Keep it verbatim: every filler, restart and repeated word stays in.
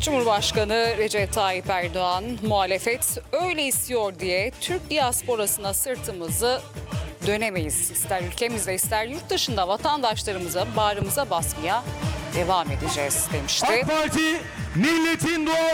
Cumhurbaşkanı Recep Tayyip Erdoğan, muhalefet öyle istiyor diye Türk diasporasına sırtımızı dönemeyiz. İster ülkemizde ister yurt dışında vatandaşlarımıza bağrımıza basmaya devam edeceğiz demişti. AK Parti milletin duası.